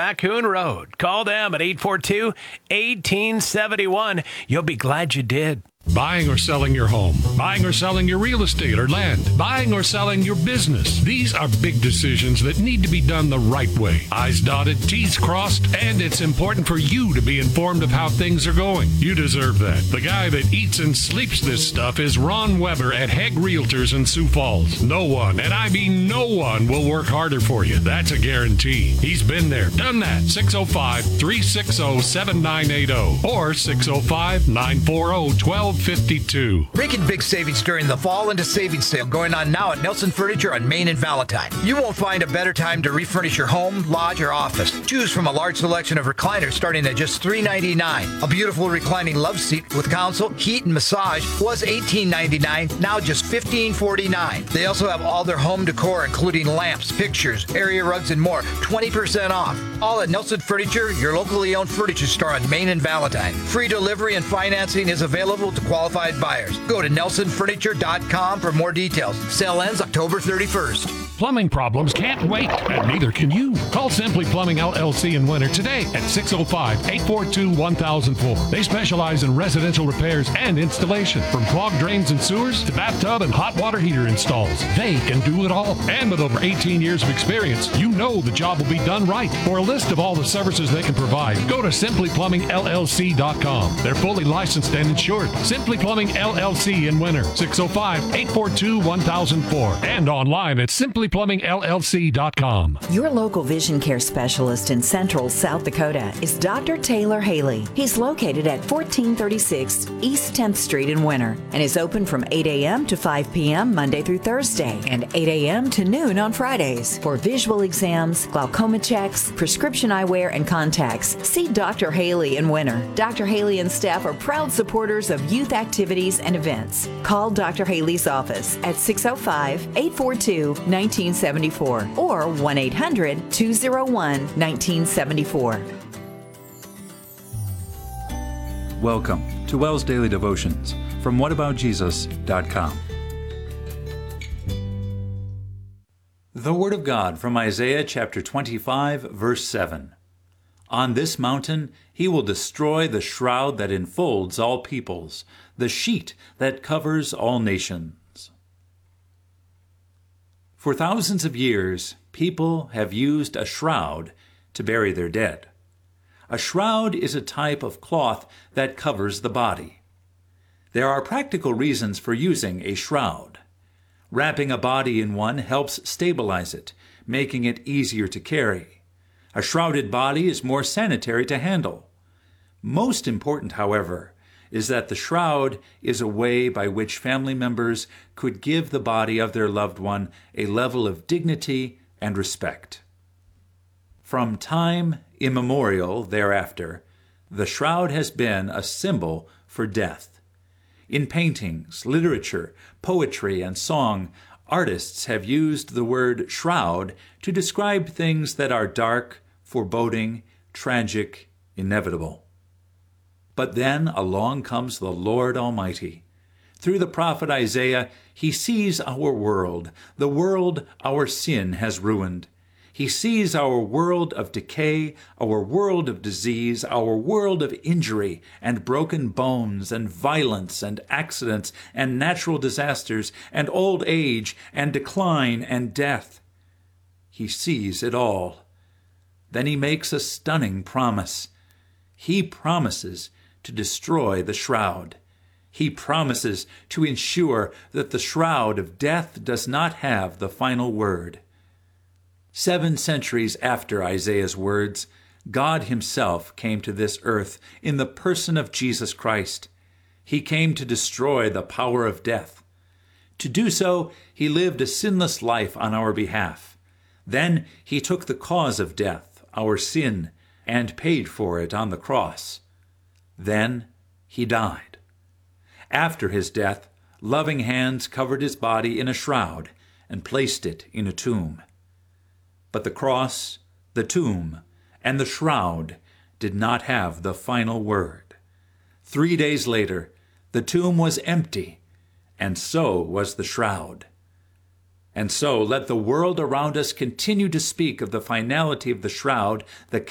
Raccoon Road. Call them at 842-1871. You'll be glad you did. Buying or selling your home, buying or selling your real estate or land, buying or selling your business. These are big decisions that need to be done the right way. I's dotted, T's crossed, and it's important for you to be informed of how things are going. You deserve that. The guy that eats and sleeps this stuff is Ron Weber at Hegg Realtors in Sioux Falls. No one, and I mean no one, will work harder for you. That's a guarantee. He's been there, done that. 605-360-7980 or 605-940-1252. Making big savings during the fall into savings sale going on now at Nelson Furniture on Main and Valentine. You won't find a better time to refurnish your home, lodge, or office. Choose from a large selection of recliners starting at just $399. A beautiful reclining love seat with console, heat, and massage was $18.99, now just $15.49. They also have all their home decor, including lamps, pictures, area rugs, and more, 20% off. All at Nelson Furniture, your locally owned furniture store on Main and Valentine. Free delivery and financing is available to qualified buyers. Go to nelsonfurniture.com for more details. Sale ends October 31st. Plumbing problems can't wait, and neither can you. Call Simply Plumbing LLC in Winter today at 605-842-1004. They specialize in residential repairs and installation, from clogged drains and sewers to bathtub and hot water heater installs. They can do it all. And with over 18 years of experience, you know the job will be done right. For a list of all the services they can provide, go to simplyplumbingllc.com. They're fully licensed and insured. Simply Plumbing LLC in Winter, 605-842-1004, and online at simplyplumbingllc.com. Your local vision care specialist in Central South Dakota is Dr. Taylor Haley. He's located at 1436 East 10th Street in Winter and is open from 8 a.m. to 5 p.m. Monday through Thursday and 8 a.m. to noon on Fridays. For visual exams, glaucoma checks, prescription eyewear, and contacts, see Dr. Haley in Winter. Dr. Haley and staff are proud supporters of youth activities and events. Call Dr. Haley's office at 605-842-1974 or 1-800-201-1974. Welcome to Wells Daily Devotions from whataboutjesus.com. The Word of God from Isaiah chapter 25, verse 7. On this mountain he will destroy the shroud that enfolds all peoples, the sheet that covers all nations. For thousands of years, people have used a shroud to bury their dead. A shroud is a type of cloth that covers the body. There are practical reasons for using a shroud. Wrapping a body in one helps stabilize it, making it easier to carry. A shrouded body is more sanitary to handle. Most important, however, is that the shroud is a way by which family members could give the body of their loved one a level of dignity and respect. From time immemorial thereafter, the shroud has been a symbol for death. In paintings, literature, poetry, and song, artists have used the word shroud to describe things that are dark, foreboding, tragic, inevitable. But then along comes the Lord Almighty. Through the prophet Isaiah, he sees our world, the world our sin has ruined. He sees our world of decay, our world of disease, our world of injury and broken bones and violence and accidents and natural disasters and old age and decline and death. He sees it all. Then he makes a stunning promise. He promises to destroy the shroud. He promises to ensure that the shroud of death does not have the final word. 7 centuries after Isaiah's words, God himself came to this earth in the person of Jesus Christ. He came to destroy the power of death. To do so, he lived a sinless life on our behalf. Then he took the cause of death, our sin, and paid for it on the cross. Then he died. After his death, loving hands covered his body in a shroud and placed it in a tomb. But the cross, the tomb, and the shroud did not have the final word. 3 days later, the tomb was empty, and so was the shroud. And so let the world around us continue to speak of the finality of the shroud, the